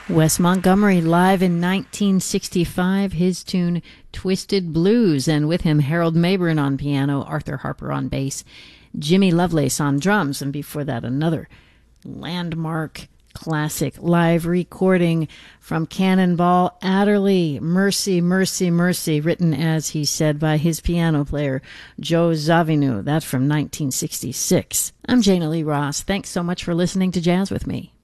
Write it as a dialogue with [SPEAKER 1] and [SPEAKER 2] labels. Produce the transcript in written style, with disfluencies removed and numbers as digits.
[SPEAKER 1] Wes Montgomery live in 1965, his tune Twisted Blues, and with him Harold Mabern on piano, Arthur Harper on bass, Jimmy Lovelace on drums, and before that another landmark classic live recording from Cannonball Adderley, Mercy, Mercy, Mercy, written, as he said, by his piano player, Joe Zawinul. That's from 1966. I'm Jana Lee Ross. Thanks so much for listening to Jazz with Me.